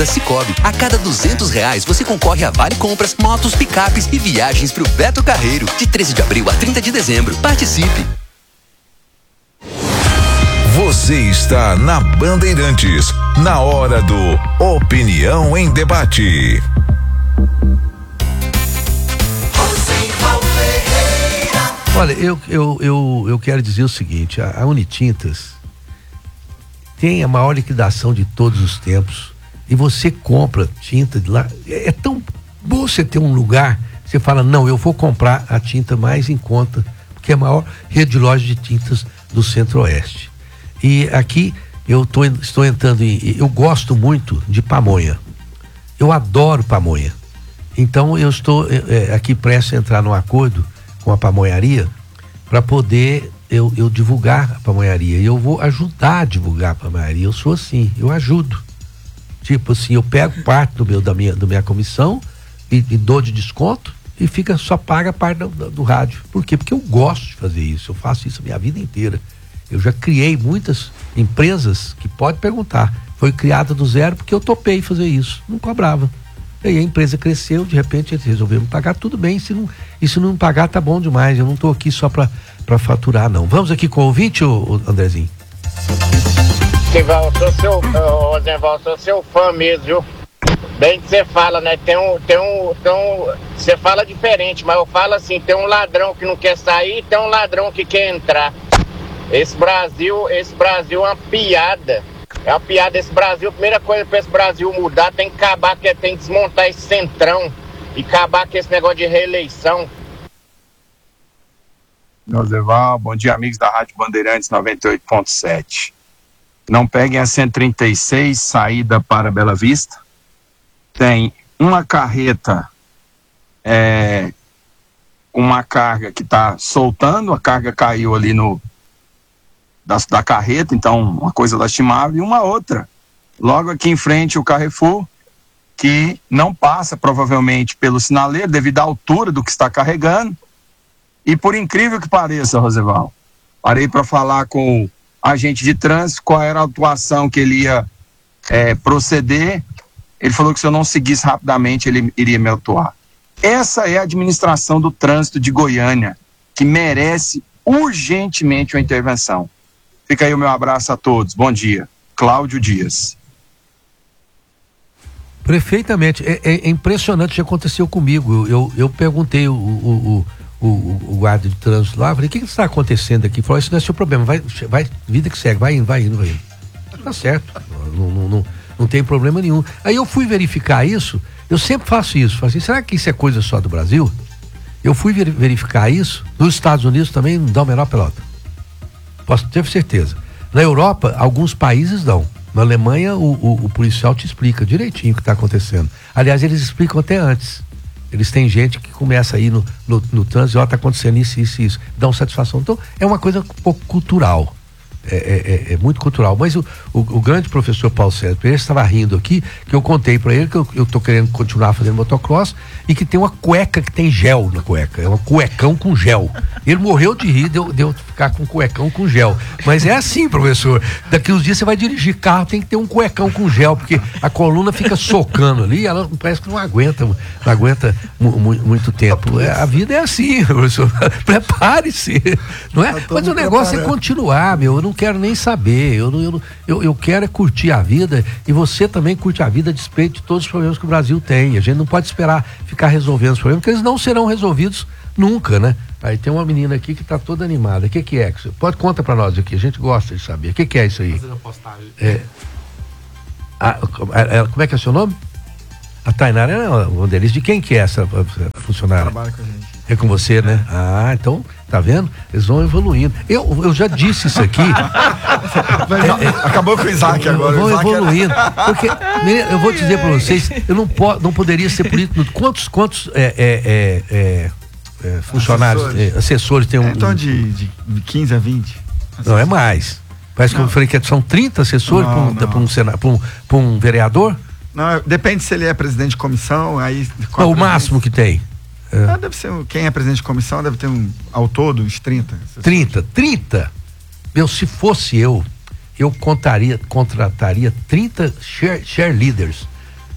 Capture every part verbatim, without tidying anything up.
Cicobi. A cada duzentos reais você concorre a vale compras, motos, picapes e viagens pro Beto Carreiro. De treze de abril a trinta de dezembro. Participe! Você está na Bandeirantes, na hora do Opinião em Debate. Olha, eu, eu, eu, eu quero dizer o seguinte, a, a Unitintas tem a maior liquidação de todos os tempos. E você compra tinta de lá, é, é tão bom você ter um lugar, você fala, não, eu vou comprar a tinta mais em conta, porque é a maior rede de lojas de tintas do Centro-Oeste. E aqui eu tô, estou entrando em, eu gosto muito de pamonha, eu adoro pamonha, então eu estou é, aqui prestes a entrar num acordo com a pamonharia para poder eu, eu divulgar a pamonharia, e eu vou ajudar a divulgar a pamonharia, eu sou assim, eu ajudo. Tipo assim, eu pego parte do meu, da minha, da minha comissão e, e dou de desconto e fica, só paga a parte do, do, do rádio. Por quê? Porque eu gosto de fazer isso, eu faço isso a minha vida inteira. Eu já criei muitas empresas que pode perguntar, foi criada do zero porque eu topei fazer isso, não cobrava. E aí a empresa cresceu, de repente eles resolveram me pagar, tudo bem, se não, e se não me pagar tá bom demais, eu não tô aqui só pra, pra faturar não. Vamos aqui com o ouvinte, ô, ô Andrezinho? Val, sou seu, ô, Zenval, sou seu fã mesmo, viu? Bem que você fala, né? Tem um, tem um, tem um, você fala diferente, mas eu falo assim, tem um ladrão que não quer sair e tem um ladrão que quer entrar. Esse Brasil, esse Brasil é uma piada. É uma piada esse Brasil. A primeira coisa para esse Brasil mudar tem que acabar, que tem que desmontar esse centrão e acabar com esse negócio de reeleição. Nozeval, bom dia, amigos da Rádio Bandeirantes noventa e oito ponto sete. Não peguem a cento e trinta e seis, saída para Bela Vista. Tem uma carreta é, com uma carga que está soltando, a carga caiu ali no da, da carreta, então uma coisa lastimável, e uma outra, logo aqui em frente o Carrefour, que não passa provavelmente pelo sinaleiro devido à altura do que está carregando. E por incrível que pareça, Roseval, parei para falar com o agente de trânsito qual era a atuação que ele ia é, proceder. Ele falou que se eu não seguisse rapidamente ele iria me autuar. Essa é a administração do trânsito de Goiânia, que merece urgentemente uma intervenção. Fica aí o meu abraço a todos. Bom dia. Cláudio Dias. Perfeitamente. É, é impressionante o que aconteceu comigo. Eu, eu, eu perguntei o, o, o, o, o guarda de trânsito lá, falei, o que que está acontecendo aqui? Ele falou, isso não é seu problema, vai, vai, vida que segue, vai indo, vai indo, vai indo. Tá certo, não, não, não, não tem problema nenhum. Aí eu fui verificar isso, eu sempre faço isso, falei assim, será que isso é coisa só do Brasil? Eu fui ver, verificar isso, nos Estados Unidos também não dá o menor pelota. Posso ter certeza. Na Europa, alguns países dão. Na Alemanha, o, o, o policial te explica direitinho o que está acontecendo. Aliás, eles explicam até antes. Eles têm gente que começa aí no, no, no trânsito, ó, tá acontecendo isso, isso, isso. Dão satisfação. Então, é uma coisa um pouco cultural. É, é, é muito cultural. Mas o, o, o grande professor Paulo César Pereira estava rindo aqui, que eu contei para ele que eu, eu tô querendo continuar fazendo motocross e que tem uma cueca que tem gel na cueca. É um cuecão com gel. Ele morreu de rir de eu, de eu ficar com cuecão com gel. Mas é assim, professor. Daqui uns dias você vai dirigir carro, tem que ter um cuecão com gel, porque a coluna fica socando ali, ela parece que não aguenta, não aguenta mu, mu, muito tempo. É, a vida é assim, professor. Prepare-se. Não é? Mas o negócio é continuar, meu. Eu não quero nem saber. Eu, eu, eu, eu quero é curtir a vida, e você também curte a vida a despeito de todos os problemas que o Brasil tem. A gente não pode esperar ficar resolvendo os problemas, porque eles não serão resolvidos nunca, né? Aí tem uma menina aqui que tá toda animada. O que que é? Pode conta pra nós aqui, a gente gosta de saber. O que que é isso aí? Fazendo a postagem. É, a, a, a, como é que é o seu nome? A Tainara é uma deles. De quem que é essa funcionária? Trabalha com a gente. É com você, né? Ah, então, tá vendo? Eles vão evoluindo. Eu, eu já disse isso aqui. é, é, Acabou com o Isaac agora. Vão Isaac evoluindo. Era... Porque, eu vou dizer pra vocês, eu não, po, não poderia ser político. Quantos, quantos é, é, é, é, funcionários, assessores, é, assessores tem um. É, então de, de quinze a vinte. Assessores. Não, é mais. Parece não. que eu falei que são trinta assessores para um, pra um, sena, pra um, pra um vereador? Não, depende se ele é presidente de comissão, aí... Não, o máximo que tem. É. Ah, deve ser, quem é presidente de comissão deve ter um, ao todo, uns trinta. trinta, trinta? Meu, se fosse eu, eu contaria, contrataria trinta share, share leaders.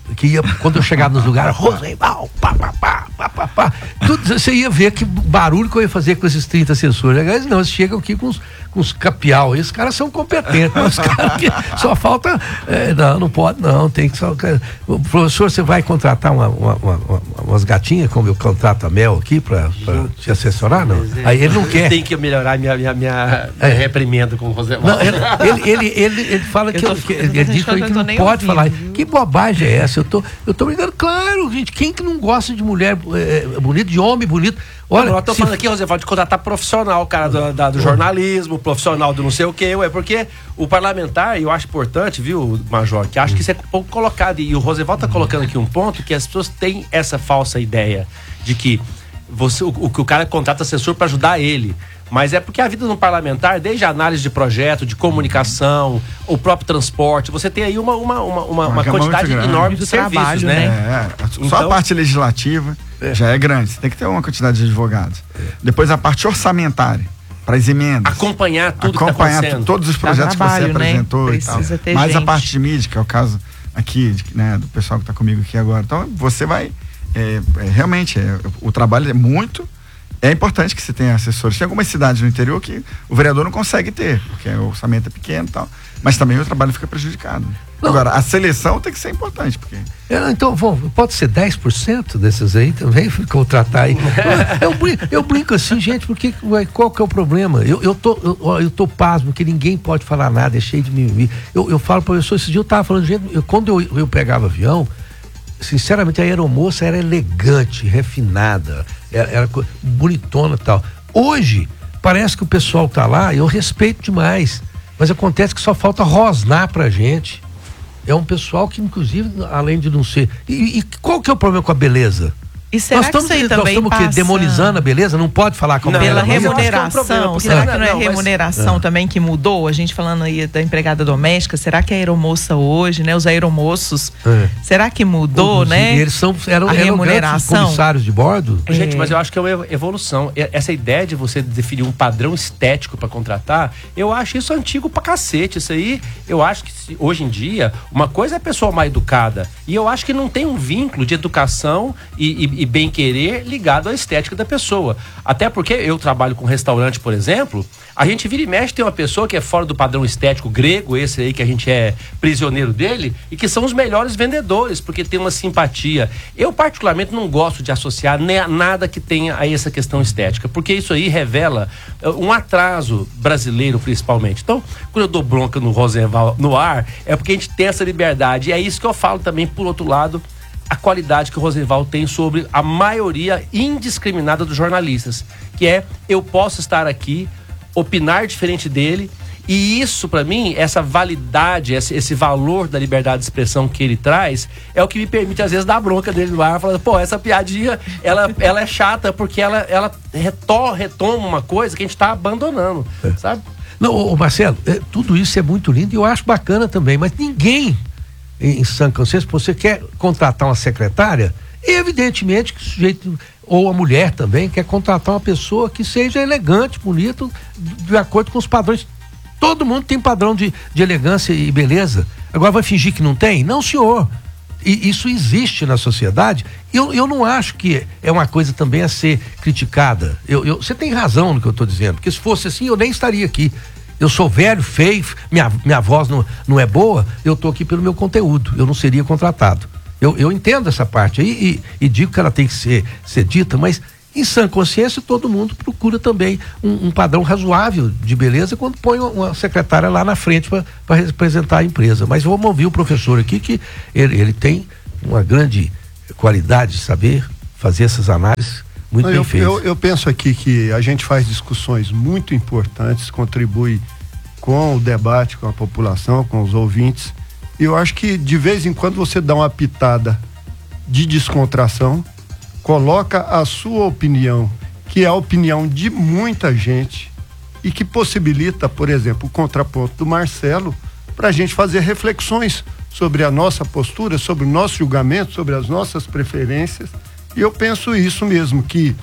que ia, quando eu chegava nos lugares, Rosenval, pá, pá, pá, pá, pá, pá, tudo, você ia ver que barulho que eu ia fazer com esses trinta assessores. Aliás, não, eles chegam aqui com os, com os capial, esses caras são competentes, mas os caras que só falta, é, não, não pode não, tem que só, professor, você vai contratar uma, uma, uma, uma, umas gatinhas, como eu contrato a Mel aqui pra, pra te assessorar, não? É, aí ele não quer. Tem que melhorar minha, minha, minha é. reprimenda com o Rosenval. Não, ele, ele, ele, ele, ele fala que, eu, que ele, ele diz que a gente não pode ouvindo, falar, viu? Que bobagem é essa? Eu tô, eu tô brincando, claro, gente, quem que não gosta de mulher é, bonita, de homem bonito? Olha, eu tô se... falando aqui, Rosenval, de contratar profissional, cara, do, da, do jornalismo, profissional do não sei o quê, ué, porque o parlamentar, eu acho importante, viu, Major, que acho que isso é pouco colocado, e o Rosenval tá colocando aqui um ponto que as pessoas têm essa falsa ideia de que você, o, o, o cara contrata assessor para ajudar ele. Mas é porque a vida do parlamentar, desde a análise de projeto, de comunicação, o próprio transporte, você tem aí uma, uma, uma, uma, uma quantidade enorme de serviços, trabalho, né? É, só então, a parte legislativa é. já é grande, você tem que ter uma quantidade de advogados. É. Depois a parte orçamentária, para as emendas. Acompanhar tudo acompanhar que está acontecendo. Todos os projetos trabalho, que você apresentou, né? E tal. Mais gente. A parte de mídia, que é o caso aqui, né, do pessoal que está comigo aqui agora. Então, você vai, é, é, realmente, é, o trabalho é muito... É importante que você tenha assessores. Tem algumas cidades no interior que o vereador não consegue ter, porque o orçamento é pequeno e tal. Mas também o trabalho fica prejudicado. Não. Agora, a seleção tem que ser importante. Porque... É, então, bom, pode ser dez por cento desses aí também, contratar aí. eu, brinco, eu brinco assim, gente, porque qual que é o problema? Eu, eu, tô, eu, eu tô pasmo, que ninguém pode falar nada, é cheio de mimimi. Eu, eu falo para pessoas, esse dia eu tava falando, gente, eu, quando eu, eu pegava avião, sinceramente, a aeromoça era elegante, refinada, era, era bonitona e tal. Hoje, parece que o pessoal tá lá, eu respeito demais, mas acontece que só falta rosnar pra gente. É um pessoal que, inclusive, além de não ser... E, e qual que é o problema com a beleza? E será nós estamos, que isso aí também nós estamos passa... demonizando a beleza? Não pode falar com a Pela beleza. remuneração, é um será que não é não, remuneração mas... também que mudou? A gente falando aí da empregada doméstica, será que a aeromoça hoje, né? Os aeromoços, é. será que mudou, Os, né? Eles são, eram, a eram remuneração. comissários de bordo? É. Gente, mas eu acho que é uma evolução. Essa ideia de você definir um padrão estético para contratar, eu acho isso antigo pra cacete. Isso aí, eu acho que hoje em dia, uma coisa é a pessoa mal educada, e eu acho que não tem um vínculo de educação e, e, e bem-querer ligado à estética da pessoa. Até porque eu trabalho com restaurante, por exemplo, a gente vira e mexe, tem uma pessoa que é fora do padrão estético grego, esse aí que a gente é prisioneiro dele, e que são os melhores vendedores, porque tem uma simpatia. Eu particularmente não gosto de associar nada que tenha a essa questão estética, porque isso aí revela um atraso brasileiro, principalmente. Então, quando eu dou bronca no Rosenval no ar, é porque a gente tem essa liberdade, e é isso que eu falo também, por outro lado, a qualidade que o Rosenval tem sobre a maioria indiscriminada dos jornalistas, que é, eu posso estar aqui, opinar diferente dele, e isso para mim, essa validade, esse, esse valor da liberdade de expressão que ele traz, é o que me permite às vezes dar bronca dele no ar, falando, pô, essa piadinha, ela, ela é chata, porque ela, ela reto, retoma uma coisa que a gente tá abandonando, é. sabe? Não, ô Marcelo, é, tudo isso é muito lindo e eu acho bacana também, mas ninguém em sã consciência, você quer contratar uma secretária, evidentemente que o sujeito, ou a mulher também, quer contratar uma pessoa que seja elegante, bonita, de acordo com os padrões. Todo mundo tem padrão de, de elegância e beleza. Agora vai fingir que não tem? Não, senhor. E isso existe na sociedade. Eu, eu não acho que é uma coisa também a ser criticada. Eu, eu, você tem razão no que eu estou dizendo, porque se fosse assim, eu nem estaria aqui. Eu sou velho, feio, minha, minha voz não, não é boa, eu tô aqui pelo meu conteúdo, eu não seria contratado. Eu, eu entendo essa parte aí e, e digo que ela tem que ser, ser dita, mas em sã consciência todo mundo procura também um, um padrão razoável de beleza quando põe uma, uma secretária lá na frente para representar a empresa. Mas vamos ouvir o professor aqui, que ele, ele tem uma grande qualidade de saber fazer essas análises. Muito bem feito. Eu, eu penso aqui que a gente faz discussões muito importantes, contribui com o debate, com a população, com os ouvintes. E eu acho que de vez em quando você dá uma pitada de descontração, coloca a sua opinião, que é a opinião de muita gente, e que possibilita, por exemplo, o contraponto do Marcelo, para a gente fazer reflexões sobre a nossa postura, sobre o nosso julgamento, sobre as nossas preferências. E eu penso isso mesmo, que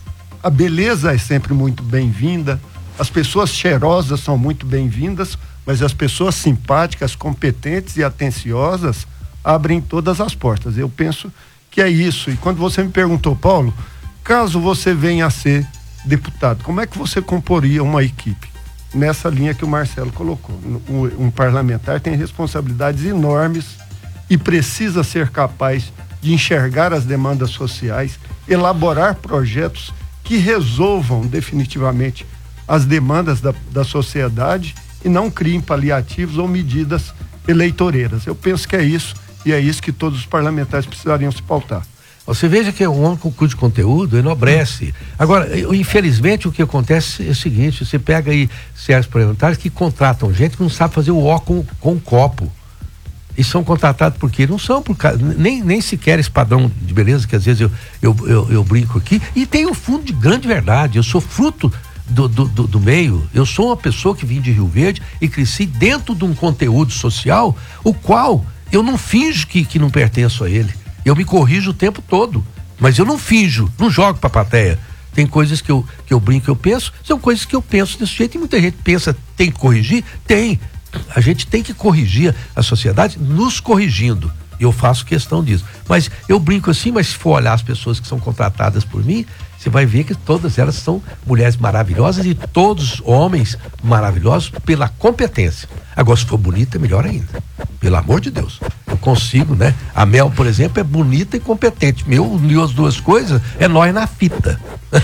a beleza é sempre muito bem-vinda, as pessoas cheirosas são muito bem-vindas, mas as pessoas simpáticas, competentes e atenciosas abrem todas as portas. Eu penso que é isso. E quando você me perguntou, Paulo, caso você venha a ser deputado, como é que você comporia uma equipe? Nessa linha que o Marcelo colocou. Um, um parlamentar tem responsabilidades enormes e precisa ser capaz de enxergar as demandas sociais, elaborar projetos que resolvam definitivamente as demandas da, da sociedade e não criem paliativos ou medidas eleitoreiras. Eu penso que é isso, e é isso que todos os parlamentares precisariam se pautar. Você veja que é um homem com curso de conteúdo, enobrece. Agora, infelizmente, o que acontece é o seguinte: você pega aí certos parlamentares que contratam gente que não sabe fazer o ó com, com copo. E são contratados porque não são, por, nem, nem sequer esse padrão de beleza que às vezes eu, eu, eu, eu brinco aqui. E tem um fundo de grande verdade. Eu sou fruto do, do, do, do meio. Eu sou uma pessoa que vim de Rio Verde e cresci dentro de um conteúdo social, o qual eu não finjo que, que não pertenço a ele. Eu me corrijo o tempo todo, mas eu não finjo, não jogo pra plateia. Tem coisas que eu, que eu brinco, eu penso, são coisas que eu penso desse jeito, e muita gente pensa, tem que corrigir? Tem. A gente tem que corrigir a sociedade nos corrigindo. E eu faço questão disso. Mas eu brinco assim, mas se for olhar as pessoas que são contratadas por mim, você vai ver que todas elas são mulheres maravilhosas e todos homens maravilhosos pela competência. Agora, se for bonita, é melhor ainda. Pelo amor de Deus. Eu consigo, né? A Mel, por exemplo, é bonita e competente. Meu, uniu as duas coisas, é nós na fita.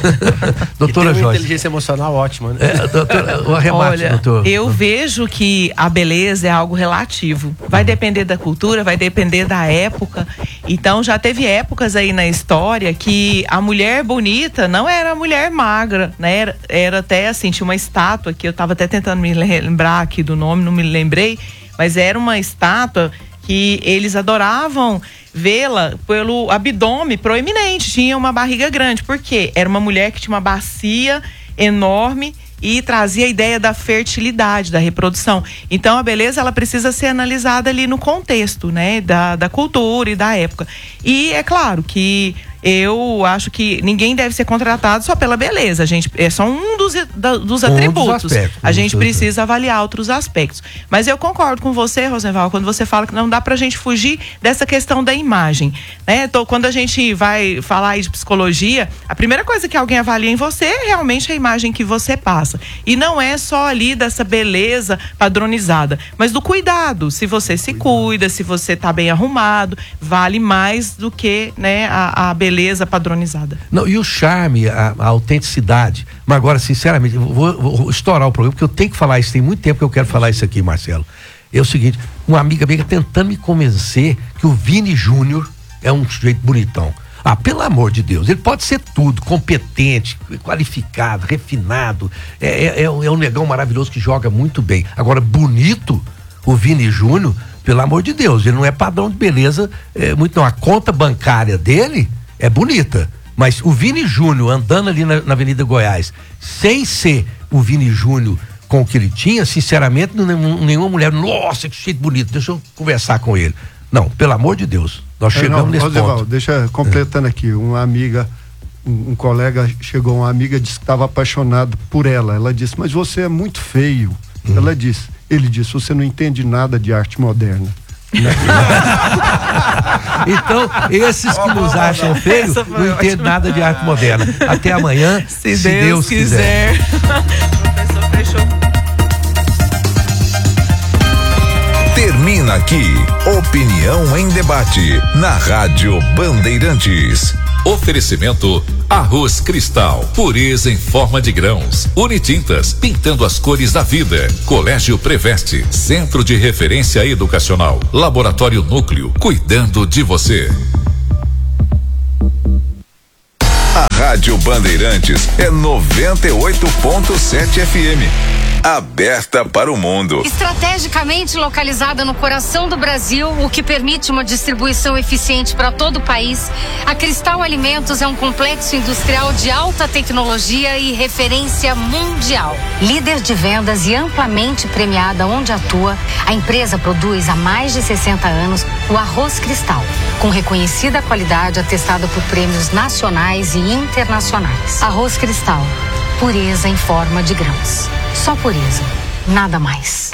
Doutora Joyce. Inteligência emocional ótima, né? É, doutora, o arremate, Olha, doutor. Eu vejo que a beleza é algo relativo. Vai depender da cultura, vai depender da época. Então, já teve épocas aí na história que a mulher bonita não era a mulher magra, né? Era, era até assim, tinha uma estátua que eu estava até tentando me lembrar aqui do nome, não me lembrei, mas era uma estátua que eles adoravam vê-la pelo abdômen proeminente, tinha uma barriga grande. Por quê? Era uma mulher que tinha uma bacia enorme e trazia a ideia da fertilidade, da reprodução. Então a beleza, ela precisa ser analisada ali no contexto, né, da, da cultura e da época. E é claro que eu acho que ninguém deve ser contratado só pela beleza. A gente, é só um dos, da, dos um atributos. Dos aspectos, a gente precisa avaliar outros aspectos. Mas eu concordo com você, Rosenval, quando você fala que não dá pra gente fugir dessa questão da imagem, né? Então, quando a gente vai falar aí de psicologia, a primeira coisa que alguém avalia em você é realmente a imagem que você passa. E não é só ali dessa beleza padronizada, mas do cuidado. Se você se cuida, se você tá bem arrumado, vale mais do que, né, a, a beleza beleza padronizada. Não, e o charme, a, a autenticidade. Mas agora, sinceramente, eu vou, vou estourar o programa, porque eu tenho que falar isso, tem muito tempo que eu quero falar isso aqui, Marcelo. É o seguinte, uma amiga minha tentando me convencer que o Vini Júnior é um sujeito bonitão. Ah, pelo amor de Deus, ele pode ser tudo, competente, qualificado, refinado, é, é, é um negão maravilhoso que joga muito bem. Agora, bonito, o Vini Júnior, pelo amor de Deus, ele não é padrão de beleza, é, muito não. A conta bancária dele é bonita, mas o Vini Júnior andando ali na, na Avenida Goiás, sem ser o Vini Júnior com o que ele tinha, sinceramente, não, nenhuma mulher, nossa, que jeito bonito, deixa eu conversar com ele. Não, pelo amor de Deus, nós é, chegamos não, nesse Rosenval, ponto. Deixa completando é. aqui, uma amiga, um, um colega chegou, uma amiga disse que estava apaixonado por ela, ela disse, mas você é muito feio. Hum. Ela disse, ele disse, você não entende nada de arte moderna. Então, esses que nos acham feios não entendem nada de arte moderna. Até amanhã, se, se Deus, Deus quiser. quiser. Professor, fechou. Termina aqui Opinião em Debate na Rádio Bandeirantes. Oferecimento Arroz Cristal, pureza em forma de grãos. Unitintas, pintando as cores da vida. Colégio Preveste, centro de referência educacional. Laboratório Núcleo, cuidando de você. A Rádio Bandeirantes é noventa e oito ponto sete F M. Aberta para o mundo. Estrategicamente localizada no coração do Brasil, o que permite uma distribuição eficiente para todo o país, a Cristal Alimentos é um complexo industrial de alta tecnologia e referência mundial. Líder de vendas e amplamente premiada onde atua, a empresa produz há mais de sessenta anos o arroz Cristal, com reconhecida qualidade atestada por prêmios nacionais e internacionais. Arroz Cristal, pureza em forma de grãos. Só pureza, nada mais.